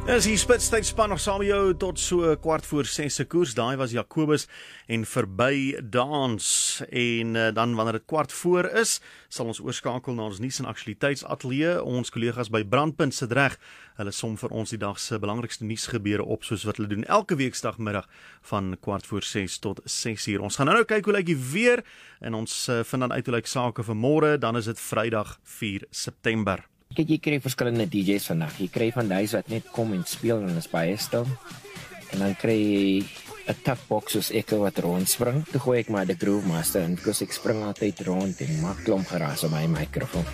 As die spitstydspan nog saam met jou tot so 6:15 se koers, daai was Jacobus en verby dans. En dan wanneer dit 4:15 is, sal ons oorskakel na ons nuus en aktualiteitsateljee. Ons kollegas by Brandpunt sit reg. Hulle som vir ons die dag se belangrikste nuusgebeure op, soos wat hulle doen elke weekdagmiddag van 6:15 tot 6:00. Ons gaan nou kyk hoe lyk die weer en ons vind dan uit hoe lyk sake vir môre. Dan is dit Vrydag 4 September. Kyk, jy kry verskillende DJ's vandag. Jy kry van die wat net kom en speel en is baie stil. En dan kry jy 'n takbox soos ek wat rondspring. Toe gooi ek maar die Groove Master in, because ek spring altyd rond en maak klomp geraas op my mikrofoon.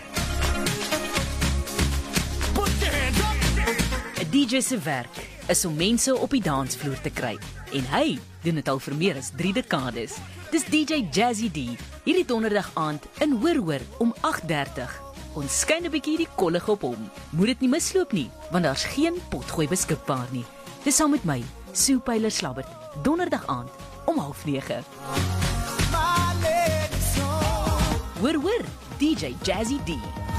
'n DJ se werk is om mense op die dansvloer te kry. En hy doen dit al vir meer as 3 dekades. Dis DJ Jazzy D, hierdie donderdag aand in Hoor om 8:30. Ons skyn 'n bietjie die kollig op hom. Moet dit nie misloop nie, want daar's geen potgooi beskikbaar nie. Dis saam met my, Sue Pyler Slabbert, donderdag aand om 8:30. Hoor, DJ Jazzy D.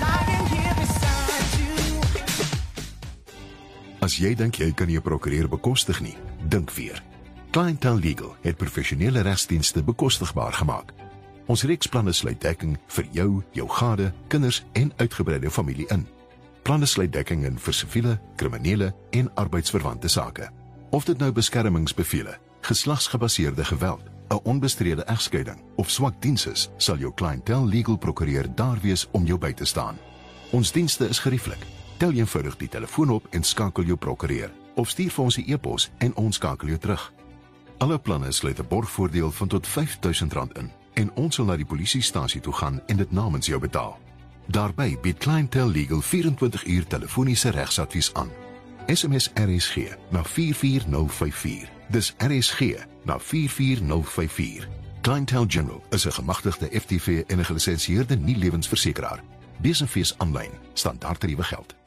As jy dink jy kan nie 'n prokureur bekostig nie, dink weer. Clientele Legal het professionele regsdienste bekostigbaar gemaak. Ons reeksplanne sluit dekking vir jou, jou gade, kinders en uitgebreide familie in. Planne sluit dekking in vir siviele, kriminele en arbeidsverwante sake. Of dit nou beskermingsbevele, geslagsgebaseerde geweld, 'n onbestrede egskeiding of swak diens is, sal jou Clientele Legal prokureur daar wees om jou by te staan. Ons dienste is gerieflik. Tel eenvoudig die telefoon op en skakel jou prokureur, of stuur vir ons 'n e-pos en ons skakel jou terug. Alle planne sluit 'n borgvoordeel van tot R5,000 in. En ons sal na die polisiestasie toe gaan en dit namens jou betaal. Daarby bied Clientele Legal 24 uur telefoniese regsadvies aan. SMS RSG na 44054. Dis RSG na 44054. Clientele General is 'n gemagtigde FTV en 'n gelisensieerde nie-lewensversekeraar. Besenfees aanlyn, standaard tariewe geld.